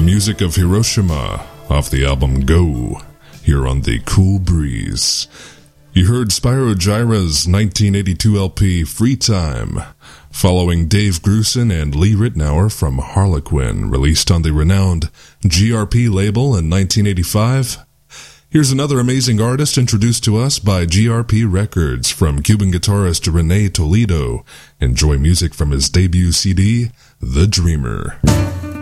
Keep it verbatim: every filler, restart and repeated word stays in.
music of Hiroshima off the album Go, here on the Cool Breeze. You heard Spyro Gyra's nineteen eighty-two L P Free Time, following Dave Grusin and Lee Ritenour from Harlequin, released on the renowned G R P label in nineteen eighty-five. Here's another amazing artist introduced to us by G R P Records, from Cuban guitarist Rene Toledo. Enjoy music from his debut C D, The Dreamer.